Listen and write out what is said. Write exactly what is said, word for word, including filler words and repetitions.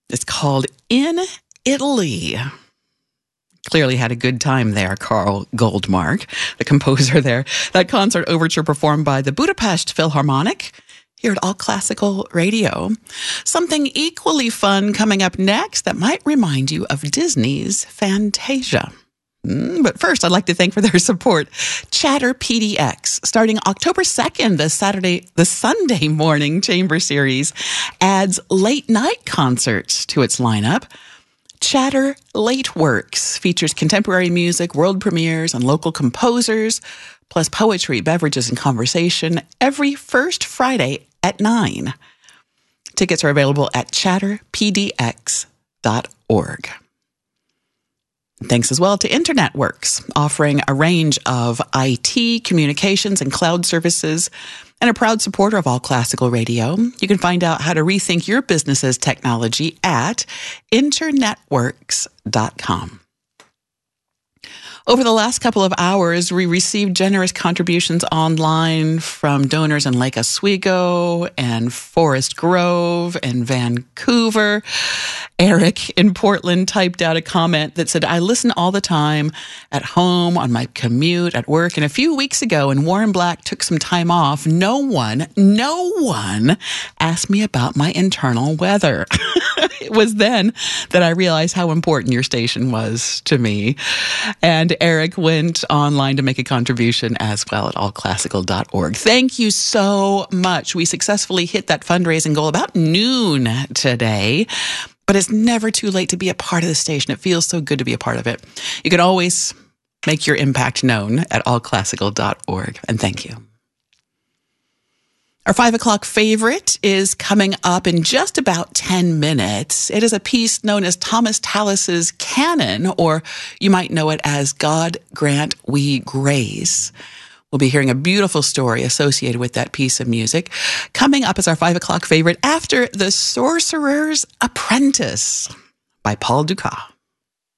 It's called In Italy. Clearly had a good time there, Carl Goldmark, the composer there. That concert overture performed by the Budapest Philharmonic here at All Classical Radio. Something equally fun coming up next that might remind you of Disney's Fantasia. Mm, but first, I'd like to thank for their support. Chatter P D X, starting October second, the Saturday, the Sunday morning Chamber Series, adds late night concerts to its lineup. Chatter Late Works features contemporary music, world premieres, and local composers, plus poetry, beverages, and conversation every first Friday at nine. Tickets are available at chatter p d x dot org. Thanks as well to InternetWorks, offering a range of I T, communications, and cloud services, and a proud supporter of All Classical Radio. You can find out how to rethink your business's technology at internetworks dot com. Over the last couple of hours, we received generous contributions online from donors in Lake Oswego and Forest Grove and Vancouver. Eric in Portland typed out a comment that said, I listen all the time at home, on my commute, at work. And a few weeks ago, when Warren Black took some time off, no one, no one asked me about my internal weather. It was then that I realized how important your station was to me. And Eric went online to make a contribution as well at all classical dot org. Thank you so much. We successfully hit that fundraising goal about noon today. But it's never too late to be a part of the station. It feels so good to be a part of it. You can always make your impact known at all classical dot org. And thank you. Our five o'clock favorite is coming up in just about ten minutes. It is a piece known as Thomas Tallis's Canon, or you might know it as God Grant We Grace. We'll be hearing a beautiful story associated with that piece of music. Coming up as our five o'clock favorite after The Sorcerer's Apprentice by Paul Dukas.